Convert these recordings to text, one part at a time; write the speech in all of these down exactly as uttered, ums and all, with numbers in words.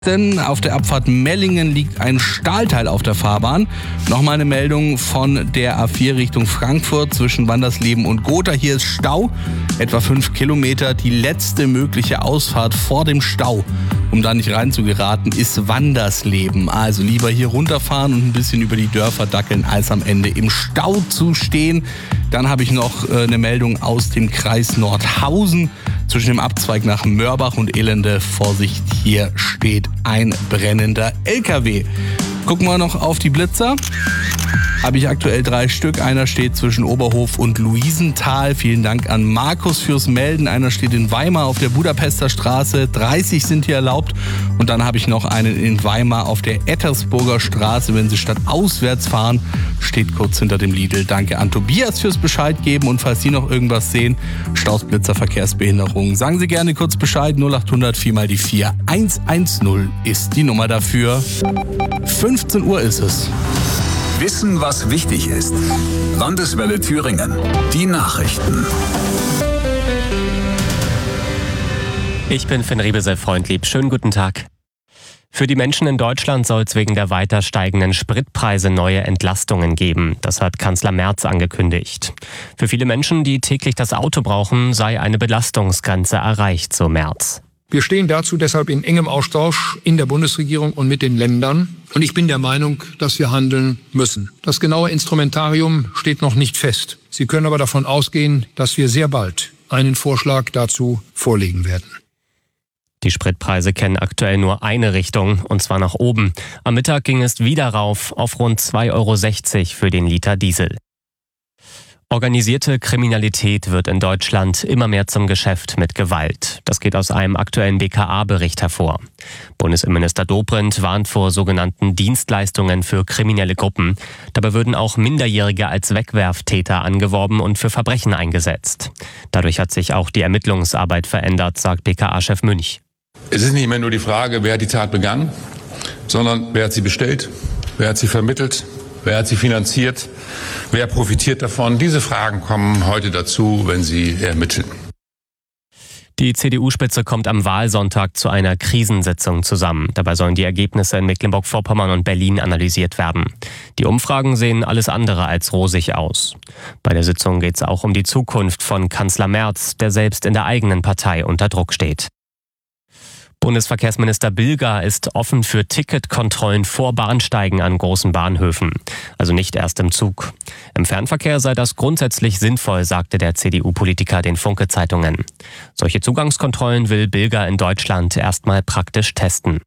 Denn auf der Abfahrt Mellingen liegt ein Stahlteil auf der Fahrbahn. Nochmal eine Meldung von der A vier Richtung Frankfurt zwischen Wandersleben und Gotha. Hier ist Stau, etwa fünf Kilometer. Die letzte mögliche Ausfahrt vor dem Stau, um da nicht reinzugeraten, ist Wandersleben. Also lieber hier runterfahren und ein bisschen über die Dörfer dackeln, als am Ende im Stau zu stehen. Dann habe ich noch eine Meldung aus dem Kreis Nordhausen. Zwischen dem Abzweig nach Mörbach und Elende, Vorsicht, hier steht ein brennender L K W. Gucken wir noch auf die Blitzer. Habe ich aktuell drei Stück. Einer steht zwischen Oberhof und Luisenthal. Vielen Dank an Markus fürs Melden. Einer steht in Weimar auf der Budapester Straße. dreißig sind hier erlaubt. Und dann habe ich noch einen in Weimar auf der Ettersburger Straße. Wenn Sie statt auswärts fahren, steht kurz hinter dem Lidl. Danke an Tobias fürs Bescheid geben. Und falls Sie noch irgendwas sehen, Staus, Blitzer, Verkehrsbehinderung, sagen Sie gerne kurz Bescheid. null acht hundert vier mal die vier. eins eins null ist die Nummer dafür. fünfzehn Uhr ist es. Wissen, was wichtig ist. Landeswelle Thüringen. Die Nachrichten. Ich bin Finn Riebesel-Freundlieb. Schönen guten Tag. Für die Menschen in Deutschland soll es wegen der weiter steigenden Spritpreise neue Entlastungen geben. Das hat Kanzler Merz angekündigt. Für viele Menschen, die täglich das Auto brauchen, sei eine Belastungsgrenze erreicht, so Merz. Wir stehen dazu deshalb in engem Austausch in der Bundesregierung und mit den Ländern. Und ich bin der Meinung, dass wir handeln müssen. Das genaue Instrumentarium steht noch nicht fest. Sie können aber davon ausgehen, dass wir sehr bald einen Vorschlag dazu vorlegen werden. Die Spritpreise kennen aktuell nur eine Richtung, und zwar nach oben. Am Mittag ging es wieder rauf auf rund zwei Euro sechzig für den Liter Diesel. Organisierte Kriminalität wird in Deutschland immer mehr zum Geschäft mit Gewalt. Das geht aus einem aktuellen B K A-Bericht hervor. Bundesinnenminister Dobrindt warnt vor sogenannten Dienstleistungen für kriminelle Gruppen. Dabei würden auch Minderjährige als Wegwerftäter angeworben und für Verbrechen eingesetzt. Dadurch hat sich auch die Ermittlungsarbeit verändert, sagt B K A-Chef Münch. Es ist nicht mehr nur die Frage, wer hat die Tat begangen, sondern wer hat sie bestellt, wer hat sie vermittelt, wer hat sie finanziert, wer profitiert davon. Diese Fragen kommen heute dazu, wenn Sie ermitteln. Die C D U-Spitze kommt am Wahlsonntag zu einer Krisensitzung zusammen. Dabei sollen die Ergebnisse in Mecklenburg-Vorpommern und Berlin analysiert werden. Die Umfragen sehen alles andere als rosig aus. Bei der Sitzung geht es auch um die Zukunft von Kanzler Merz, der selbst in der eigenen Partei unter Druck steht. Bundesverkehrsminister Bilger ist offen für Ticketkontrollen vor Bahnsteigen an großen Bahnhöfen. Also nicht erst im Zug. Im Fernverkehr sei das grundsätzlich sinnvoll, sagte der C D U-Politiker den Funke-Zeitungen. Solche Zugangskontrollen will Bilger in Deutschland erstmal praktisch testen.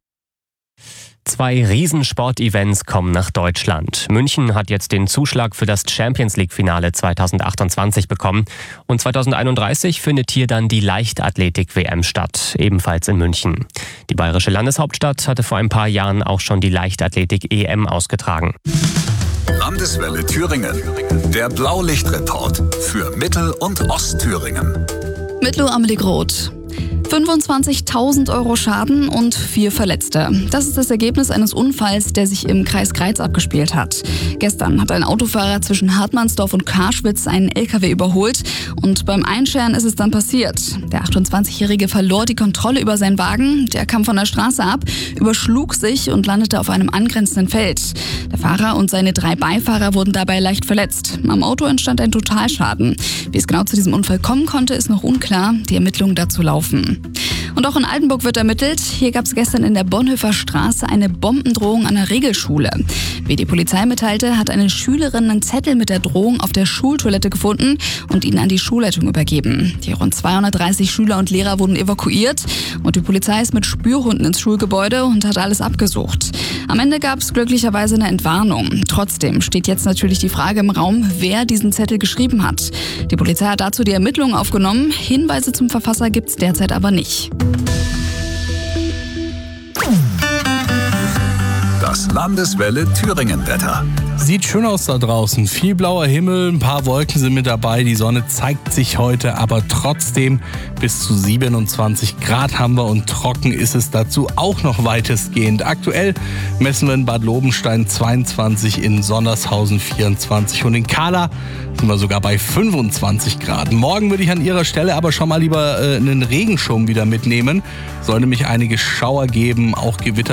Zwei Riesensport-Events kommen nach Deutschland. München hat jetzt den Zuschlag für das Champions-League-Finale zweitausendachtundzwanzig bekommen. Und zweitausendeinunddreißig findet hier dann die Leichtathletik-W M statt, ebenfalls in München. Die bayerische Landeshauptstadt hatte vor ein paar Jahren auch schon die Leichtathletik-E M ausgetragen. Landeswelle Thüringen. Der Blaulichtreport für Mittel- und Ostthüringen. Mit Lo Amelie Groth. fünfundzwanzigtausend Euro Schaden und vier Verletzte. Das ist das Ergebnis eines Unfalls, der sich im Kreis Greiz abgespielt hat. Gestern hat ein Autofahrer zwischen Hartmannsdorf und Karschwitz einen L K W überholt und beim Einscheren ist es dann passiert. Der achtundzwanzigjährige verlor die Kontrolle über seinen Wagen, der kam von der Straße ab, überschlug sich und landete auf einem angrenzenden Feld. Der Fahrer und seine drei Beifahrer wurden dabei leicht verletzt. Am Auto entstand ein Totalschaden. Wie es genau zu diesem Unfall kommen konnte, ist noch unklar. Die Ermittlungen dazu laufen. Und auch in Altenburg wird ermittelt. Hier gab es gestern in der Bonhoeffer Straße eine Bombendrohung an der Regelschule. Wie die Polizei mitteilte, hat eine Schülerin einen Zettel mit der Drohung auf der Schultoilette gefunden und ihn an die Schulleitung übergeben. Die rund zweihundertdreißig Schüler und Lehrer wurden evakuiert und die Polizei ist mit Spürhunden ins Schulgebäude und hat alles abgesucht. Am Ende gab es glücklicherweise eine Entwarnung. Trotzdem steht jetzt natürlich die Frage im Raum, wer diesen Zettel geschrieben hat. Die Polizei hat dazu die Ermittlungen aufgenommen. Hinweise zum Verfasser gibt es derzeit aber nicht. Das Landeswelle Thüringen Wetter. Sieht schön aus da draußen. Viel blauer Himmel, ein paar Wolken sind mit dabei. Die Sonne zeigt sich heute, aber trotzdem bis zu siebenundzwanzig Grad haben wir und trocken ist es dazu auch noch weitestgehend. Aktuell messen wir in Bad Lobenstein zweiundzwanzig, in Sondershausen vierundzwanzig und in Kahla sind wir sogar bei fünfundzwanzig Grad. Morgen würde ich an Ihrer Stelle aber schon mal lieber äh, einen Regenschirm wieder mitnehmen. Soll nämlich einige Schauer geben, auch Gewitter